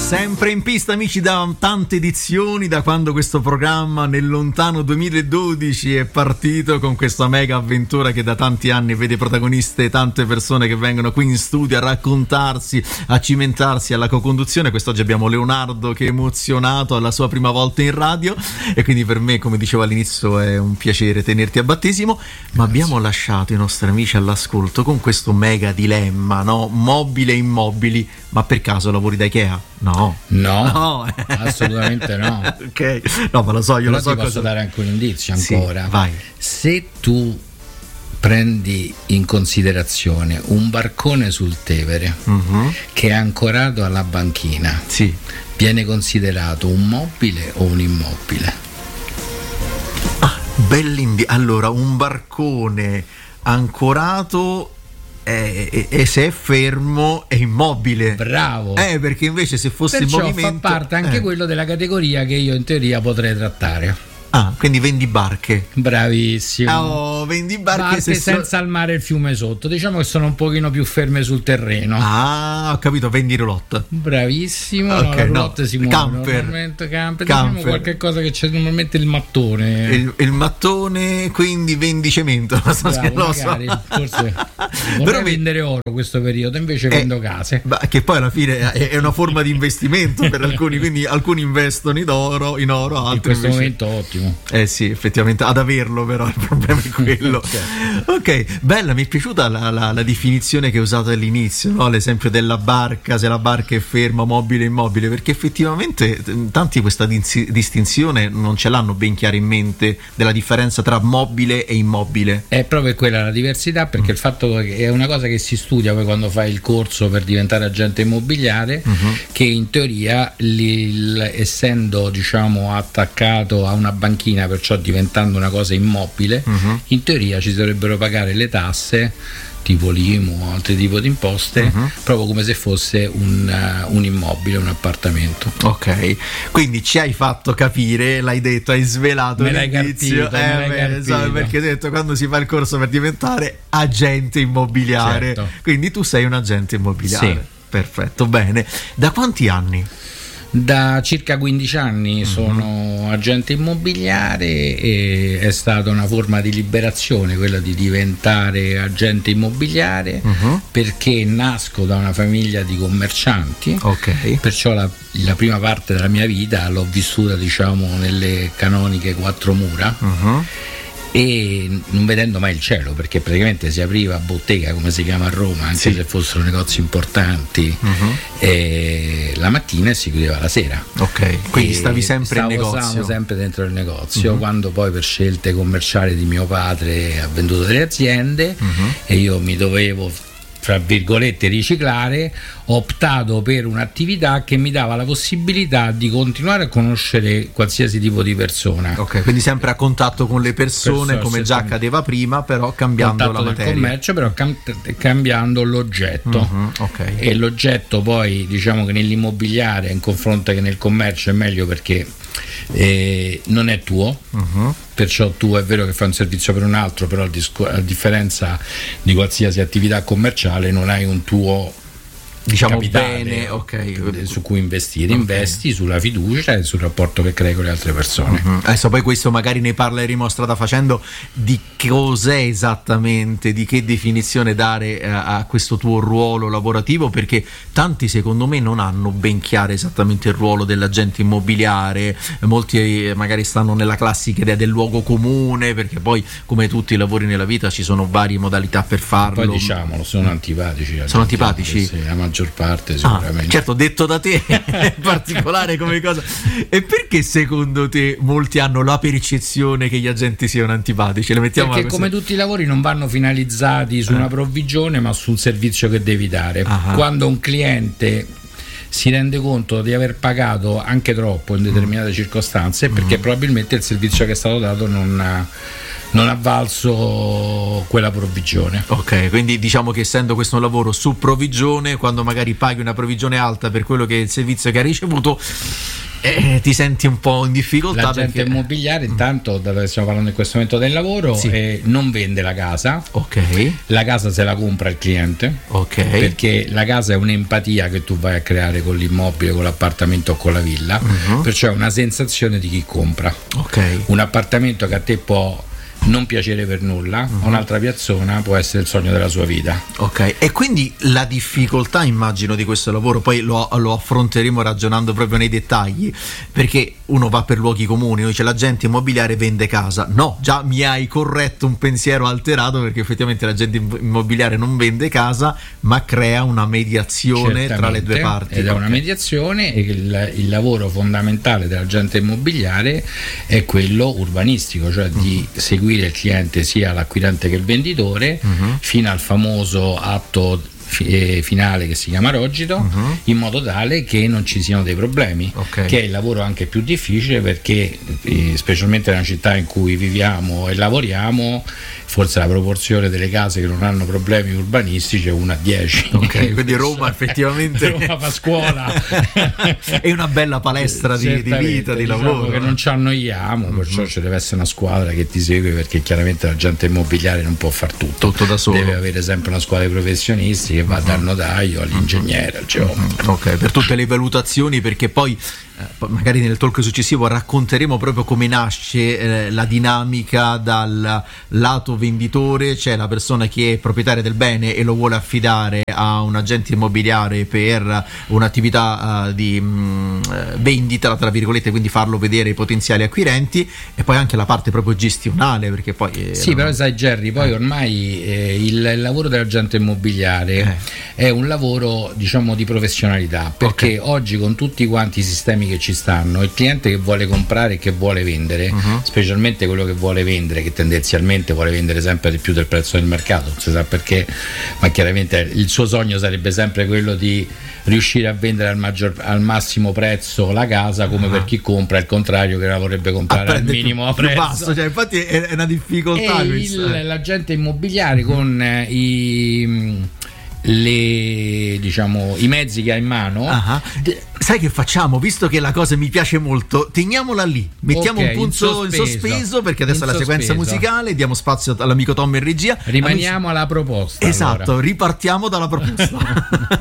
Sempre in pista, amici, da tante edizioni, da quando questo programma nel lontano 2012 è partito con questa mega avventura che da tanti anni vede protagoniste tante persone che vengono qui in studio a raccontarsi, a cimentarsi alla co-conduzione. Quest'oggi abbiamo Leonardo che è emozionato alla sua prima volta in radio e quindi per me, come dicevo all'inizio, è un piacere tenerti a battesimo. Ma abbiamo lasciato i nostri amici all'ascolto con questo mega dilemma, no? Mobile e immobili. Ma per caso lavori da Ikea? No, assolutamente no. Ok, no, ma lo so, io però lo so. Ti posso dare anche un indizio ancora. Sì, vai. Se tu prendi in considerazione un barcone sul Tevere che è ancorato alla banchina, sì, viene considerato un mobile o un immobile? Allora, un barcone ancorato e se è fermo è immobile. Bravo. Perché invece se fosse perciò in movimento fa parte anche quello della categoria che io in teoria potrei trattare. Quindi vendi barche. Bravissimo. Vendi barche senza il mare e il fiume sotto. Diciamo che sono un pochino più ferme sul terreno. Ho capito, vendi roulotte. Bravissimo. Okay, la roulotte si muove normalmente camper. Diciamo qualche cosa che c'è normalmente il mattone. Il mattone, quindi vendi cemento. Magari, forse vorrei vendere oro questo periodo, invece vendo case. Che poi alla fine è una forma di investimento per alcuni, quindi alcuni investono in oro, altri in questo invece... momento ottimo. Sì, effettivamente ad averlo, però il problema è quello. Ok, bella, mi è piaciuta la definizione che hai usato all'inizio, no? L'esempio della barca, se la barca è ferma, mobile, immobile, perché effettivamente tanti questa distinzione non ce l'hanno ben chiara in mente, della differenza tra mobile e immobile. È proprio quella la diversità, perché il fatto che è una cosa che si studia poi quando fai il corso per diventare agente immobiliare, che in teoria essendo, diciamo, attaccato a una banchina, perciò diventando una cosa immobile, in teoria ci dovrebbero pagare le tasse tipo l'IMU o altri tipi di imposte, proprio come se fosse un immobile, un appartamento. Ok, quindi ci hai fatto capire, l'hai detto, hai svelato l'inizio. Perché hai detto quando si fa il corso per diventare agente immobiliare, certo. Quindi tu sei un agente immobiliare. Sì. Perfetto, bene. Da quanti anni? Da circa 15 anni sono agente immobiliare e è stata una forma di liberazione quella di diventare agente immobiliare, perché nasco da una famiglia di commercianti, perciò la prima parte della mia vita l'ho vissuta, diciamo, nelle canoniche quattro mura. E non vedendo mai il cielo, perché praticamente si apriva bottega, come si chiama a Roma, anche se fossero negozi importanti, la mattina e si chiudeva la sera. Quindi stavi sempre in negozio? Stavamo sempre dentro il negozio. Quando poi per scelte commerciali di mio padre ha venduto delle aziende e io mi dovevo, tra virgolette, riciclare, ho optato per un'attività che mi dava la possibilità di continuare a conoscere qualsiasi tipo di persona. Quindi sempre a contatto con le persone, come già accadeva prima, però cambiando la materia. Del commercio, però cambiando l'oggetto. E l'oggetto poi, diciamo che nell'immobiliare in confronto che nel commercio è meglio, perché non è tuo, perciò tu è vero che fai un servizio per un altro, però a differenza di qualsiasi attività commerciale non hai un tuo, diciamo, bene su cui investire. Investi sulla fiducia e sul rapporto che crei con le altre persone. Adesso poi questo magari ne parleremo strada facendo, di cos'è esattamente, di che definizione dare a questo tuo ruolo lavorativo, perché tanti secondo me non hanno ben chiaro esattamente il ruolo dell'agente immobiliare. Molti magari stanno nella classica idea del luogo comune, perché poi, come tutti i lavori nella vita, ci sono varie modalità per farlo. Poi diciamolo, sono antipatici. Sono antipatici? Sì, la maggior parte sicuramente. Certo, detto da te è particolare come cosa. E perché secondo te molti hanno la percezione che gli agenti siano antipatici? Perché come tutti i lavori non vanno finalizzati su una provvigione, ma sul servizio che devi dare. Quando un cliente si rende conto di aver pagato anche troppo in determinate circostanze, perché probabilmente il servizio che è stato dato non ha valso quella provvigione. Quindi diciamo che essendo questo un lavoro su provvigione, quando magari paghi una provvigione alta per quello che è il servizio che hai ricevuto, Ti senti un po' in difficoltà? L'agente immobiliare, intanto, dato che stiamo parlando in questo momento del lavoro, non vende la casa. Ok. La casa se la compra il cliente. Ok. Perché la casa è un'empatia che tu vai a creare con l'immobile, con l'appartamento o con la villa. Perciò è una sensazione di chi compra. Ok. Un appartamento che a te può non piacere per nulla, a un'altra persona può essere il sogno della sua vita. Ok, e quindi la difficoltà, immagino, di questo lavoro, poi lo affronteremo ragionando proprio nei dettagli, perché uno va per luoghi comuni, dice l'agente immobiliare vende casa. No, già mi hai corretto un pensiero alterato, perché effettivamente l'agente immobiliare non vende casa, ma crea una mediazione tra le due parti. Ed è una mediazione, e il lavoro fondamentale dell'agente immobiliare è quello urbanistico, cioè di seguire il cliente, sia l'acquirente che il venditore, fino al famoso atto finale che si chiama rogito, in modo tale che non ci siano dei problemi, che è il lavoro anche più difficile, perché specialmente nella città in cui viviamo e lavoriamo, forse la proporzione delle case che non hanno problemi urbanistici è 1:10. Ok, quindi Roma effettivamente Roma fa scuola. È una bella palestra di vita, di lavoro. Che non ci annoiamo, perciò ci deve essere una squadra che ti segue, perché chiaramente l'agente immobiliare non può far tutto da solo. Deve avere sempre una squadra di professionisti che va dal notaio all'ingegnere, al geometra. Ok, per tutte le valutazioni, perché poi magari nel talk successivo racconteremo proprio come nasce la dinamica dal lato venditore, cioè la persona che è proprietaria del bene e lo vuole affidare a un agente immobiliare per un'attività di vendita, tra virgolette, quindi farlo vedere ai potenziali acquirenti, e poi anche la parte proprio gestionale, perché poi però sai Gerry, poi ormai il lavoro dell'agente immobiliare è un lavoro, diciamo, di professionalità, perché oggi, con tutti quanti i sistemi che ci stanno, il cliente che vuole comprare e che vuole vendere, specialmente quello che vuole vendere, che tendenzialmente vuole vendere sempre di più del prezzo del mercato, non si sa perché, ma chiaramente il suo sogno sarebbe sempre quello di riuscire a vendere al massimo prezzo la casa, come per chi compra il contrario, che la vorrebbe comprare al minimo a prezzo basso, cioè, infatti è una difficoltà. E l'agente immobiliare con i mezzi che ha in mano. Sai che facciamo? Visto che la cosa mi piace molto, teniamola lì, mettiamo un punto in sospeso, perché adesso è la sequenza musicale, diamo spazio all'amico Tom in regia. Rimaniamo alla proposta. Esatto, allora. Ripartiamo dalla proposta.